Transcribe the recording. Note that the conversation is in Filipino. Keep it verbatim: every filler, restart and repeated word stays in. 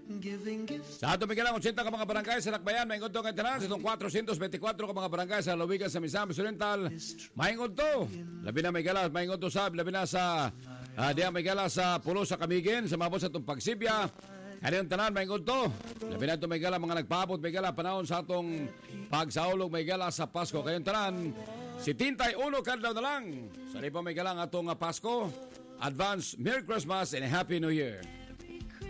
Sa ato migalang eighty ka mga barangay sa Lakbayan, maingod to kay tanan sa itong four twenty-four ka mga barangay sa Lawigan sa Misamis Oriental. Maingod to. Labi na migala, maingod to sab, labi na sa uh, diya migala sa Pulo sa Kamigin, sa mabot sa itong Pagsibya. Ano yung tanan, maingod to. Labi na ito migala mga nagpaabot, migala panahon sa atong pagsaulog, migala sa Pasko. Kayong tanan, si Tintay Uno kadlaw na lang. Sa lipa migala ang atong uh, Pasko. Advance Merry Christmas and a Happy New Year.